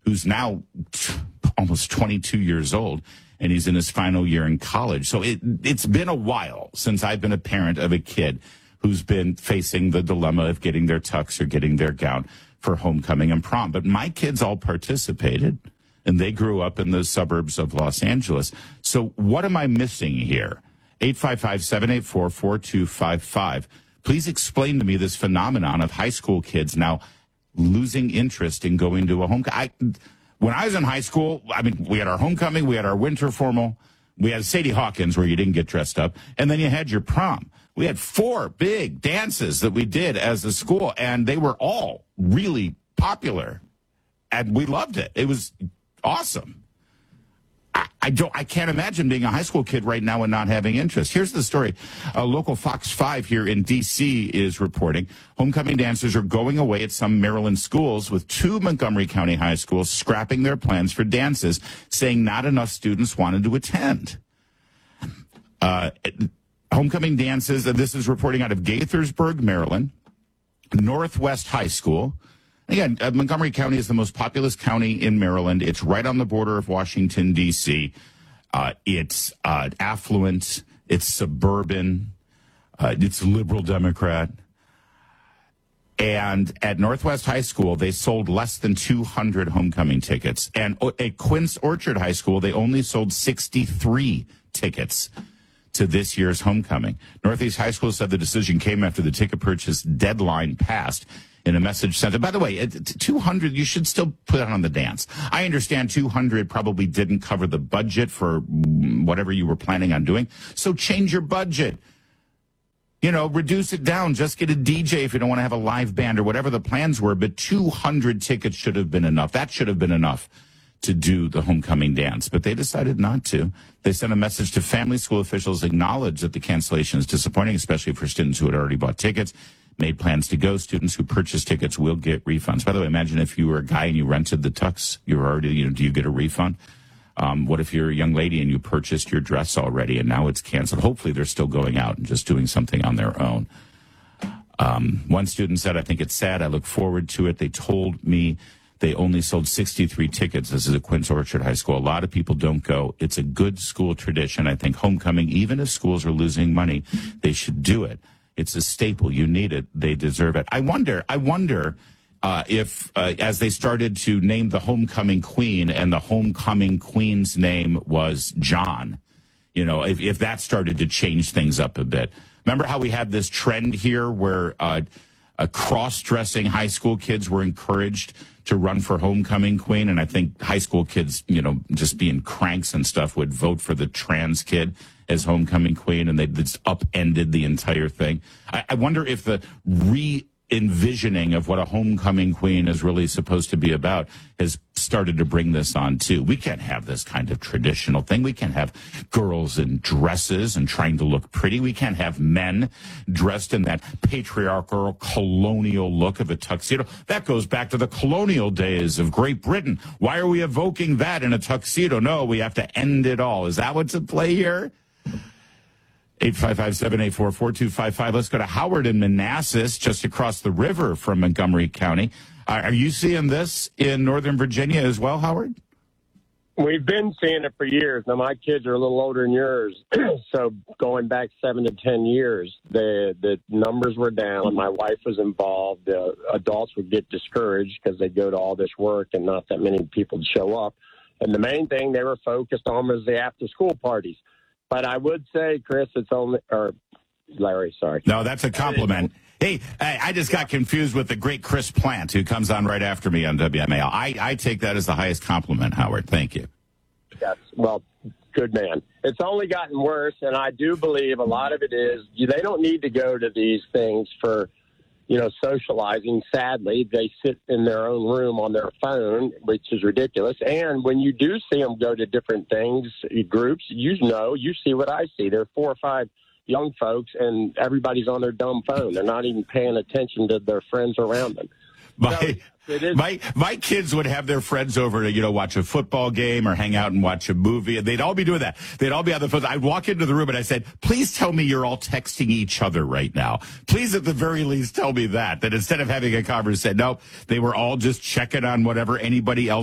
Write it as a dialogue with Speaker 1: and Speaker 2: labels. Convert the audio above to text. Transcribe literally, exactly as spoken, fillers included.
Speaker 1: who's now almost twenty-two years old, and he's in his final year in college. So it, it's been a while since I've been a parent of a kid who's been facing the dilemma of getting their tux or getting their gown for homecoming and prom. But my kids all participated, and they grew up in the suburbs of Los Angeles. So what am I missing here? eight five five, seven eight four, four two five five. Please explain to me this phenomenon of high school kids now losing interest in going to a homecoming. When I was in high school, I mean, we had our homecoming, we had our winter formal, we had Sadie Hawkins where you didn't get dressed up, and then you had your prom. We had four big dances that we did as a school, and they were all really popular, and we loved it. It was awesome. I, I don't. I can't imagine being a high school kid right now and not having interest. Here's the story. A local Fox five here in D C is reporting homecoming dancers are going away at some Maryland schools, with two Montgomery County high schools scrapping their plans for dances, saying not enough students wanted to attend. Uh, homecoming dances, this is reporting out of Gaithersburg, Maryland, Northwest High School. Again, uh, Montgomery County is the most populous county in Maryland. It's right on the border of Washington, D C. Uh, it's uh, affluent. It's suburban. Uh, it's liberal Democrat. And at Northwest High School, they sold less than two hundred homecoming tickets. And at Quince Orchard High School, they only sold sixty-three tickets to this year's homecoming. Northeast High School said the decision came after the ticket purchase deadline passed. In a message sent, by the way, two hundred, you should still put it on the dance. I understand two hundred probably didn't cover the budget for whatever you were planning on doing. So change your budget. You know, reduce it down. Just get a D J if you don't want to have a live band or whatever the plans were. But two hundred tickets should have been enough. That should have been enough to do the homecoming dance. But they decided not to. They sent a message to family school officials, acknowledged that the cancellation is disappointing, especially for students who had already bought tickets. Made plans to go. Students who purchase tickets will get refunds. By the way, imagine if you were a guy and you rented the tux, you were already, you know, do you get a refund? Um, what if you're a young lady and you purchased your dress already and now it's canceled? Hopefully they're still going out and just doing something on their own. Um, one student said, I think it's sad. I look forward to it. They told me they only sold sixty-three tickets. This is at Quince Orchard High School. A lot of people don't go. It's a good school tradition. I think homecoming, even if schools are losing money, they should do it. It's a staple. You need it. They deserve it. I wonder, I wonder uh, if, uh, as they started to name the homecoming queen, and the homecoming queen's name was John, you know, if, if that started to change things up a bit. Remember how we had this trend here where uh, uh, cross-dressing high school kids were encouraged to run for homecoming queen? And I think high school kids, you know, just being cranks and stuff, would vote for the trans kid as homecoming queen, and they just upended the entire thing. I, I wonder if the re-envisioning of what a homecoming queen is really supposed to be about has started to bring this on, too. We can't have this kind of traditional thing. We can't have girls in dresses and trying to look pretty. We can't have men dressed in that patriarchal, colonial look of a tuxedo. That goes back to the colonial days of Great Britain. Why are we evoking that in a tuxedo? No, we have to end it all. Is that what's at play here? eight five five, seven eight four, four two five five. Let's go to Howard in Manassas, just across the river from Montgomery County. Uh, are you seeing this in Northern Virginia as well, Howard?
Speaker 2: We've been seeing it for years. Now, my kids are a little older than yours, so going back seven to ten years, the the numbers were down. My wife was involved. Uh, adults would get discouraged because they go to all this work and not that many people show up. And the main thing they were focused on was the after-school parties. But I would say, Chris, it's only, or Larry, sorry.
Speaker 1: No, that's a compliment. Hey, I just got confused with the great Chris Plant, who comes on right after me on W M A L. I, I take that as the highest compliment, Howard. Thank you.
Speaker 2: Yes, well, good man. It's only gotten worse, and I do believe a lot of it is they don't need to go to these things for, you know, socializing. Sadly, they sit in their own room on their phone, which is ridiculous. And when you do see them go to different things, groups, you know, you see what I see. There are four or five young folks, and everybody's on their dumb phone. They're not even paying attention to their friends around them.
Speaker 1: My, so my my kids would have their friends over to, you know, watch a football game or hang out and watch a movie, and they'd all be doing that. They'd all be on the phone. I'd walk into the room and I said, please tell me you're all texting each other right now. Please, at the very least, tell me that, that instead of having a conversation. No, they were all just checking on whatever anybody else